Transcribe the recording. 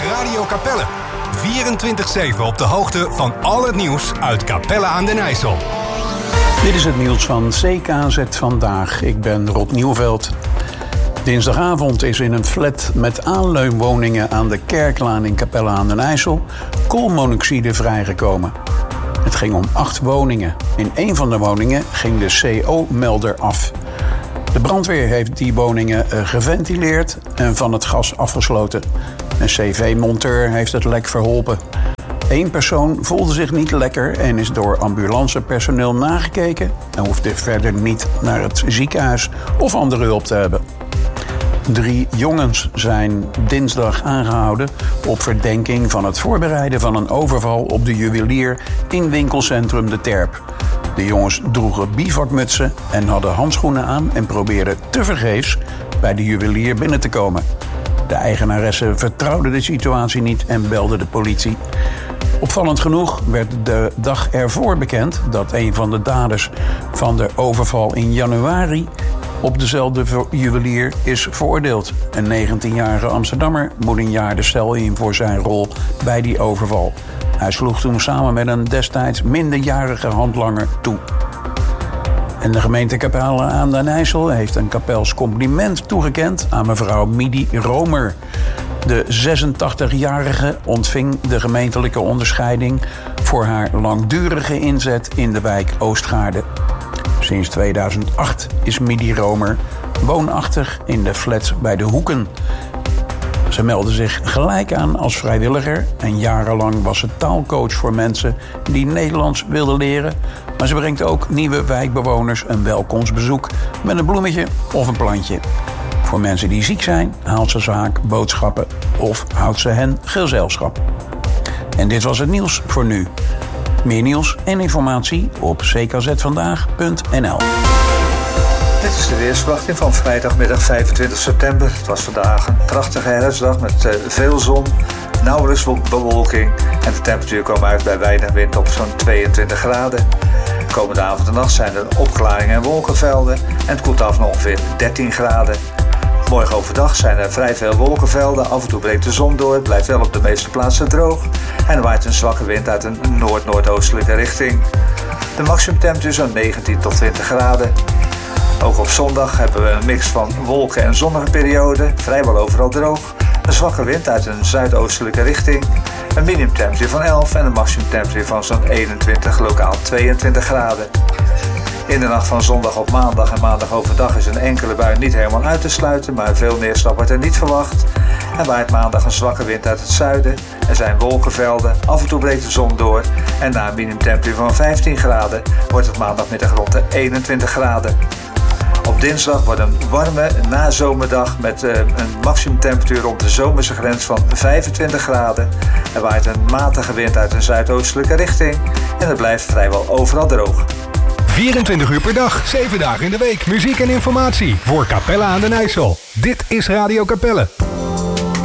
Radio Capelle. 24/7 op de hoogte van al het nieuws uit Capelle aan den IJssel. Dit is het nieuws van CKZ Vandaag. Ik ben Rob Nieuwveld. Dinsdagavond is in een flat met aanleunwoningen aan de Kerklaan in Capelle aan den IJssel koolmonoxide vrijgekomen. Het ging om 8 woningen. In één van de woningen ging de CO-melder af. De brandweer heeft die woningen geventileerd en van het gas afgesloten. Een CV-monteur heeft het lek verholpen. 1 persoon voelde zich niet lekker en is door ambulancepersoneel nagekeken en hoefde verder niet naar het ziekenhuis of andere hulp te hebben. 3 jongens zijn dinsdag aangehouden op verdenking van het voorbereiden van een overval op de juwelier in winkelcentrum De Terp. De jongens droegen bivakmutsen en hadden handschoenen aan en probeerden tevergeefs bij de juwelier binnen te komen. De eigenaresse vertrouwde de situatie niet en belde de politie. Opvallend genoeg werd de dag ervoor bekend dat een van de daders van de overval in januari op dezelfde juwelier is veroordeeld. Een 19-jarige Amsterdammer moet een jaar de cel in voor zijn rol bij die overval. Hij sloeg toen samen met een destijds minderjarige handlanger toe. En de gemeente Capelle aan den IJssel heeft een kapels compliment toegekend aan mevrouw Midi Romer. De 86-jarige ontving de gemeentelijke onderscheiding voor haar langdurige inzet in de wijk Oostgaarde. Sinds 2008 is Midi Romer woonachtig in de flat bij de Hoeken. Ze meldde zich gelijk aan als vrijwilliger en jarenlang was ze taalcoach voor mensen die Nederlands wilden leren. Maar ze brengt ook nieuwe wijkbewoners een welkomstbezoek met een bloemetje of een plantje. Voor mensen die ziek zijn haalt ze vaak boodschappen of houdt ze hen gezelschap. En dit was het nieuws voor nu. Meer nieuws en informatie op ckzvandaag.nl. Dit is de weersverwachting van vrijdagmiddag 25 september. Het was vandaag een prachtige herfstdag met veel zon, nauwelijks bewolking en de temperatuur kwam uit bij weinig wind op zo'n 22 graden. Komende avond en nacht zijn er opklaringen en wolkenvelden en het koelt af naar ongeveer 13 graden. Morgen overdag zijn er vrij veel wolkenvelden, af en toe breekt de zon door, het blijft wel op de meeste plaatsen droog en er waait een zwakke wind uit een noord-noordoostelijke richting. De maximumtemperatuur zo'n 19 tot 20 graden. Ook op zondag hebben we een mix van wolken en zonnige perioden, vrijwel overal droog, een zwakke wind uit een zuidoostelijke richting, een minimumtemperatuur van 11 en een maximumtemperatuur van zo'n 21, lokaal 22 graden. In de nacht van zondag op maandag en maandag overdag is een enkele bui niet helemaal uit te sluiten, maar veel neerslag wordt er niet verwacht. En waait maandag een zwakke wind uit het zuiden. Er zijn wolkenvelden, af en toe breekt de zon door en na een minimumtemperatuur van 15 graden wordt het maandagmiddag rond de 21 graden. Op dinsdag wordt een warme nazomerdag met een maximumtemperatuur rond de zomerse grens van 25 graden. Er waait een matige wind uit een zuidoostelijke richting en het blijft vrijwel overal droog. 24 uur per dag, 7 dagen in de week. Muziek en informatie voor Capelle aan den IJssel. Dit is Radio Capelle.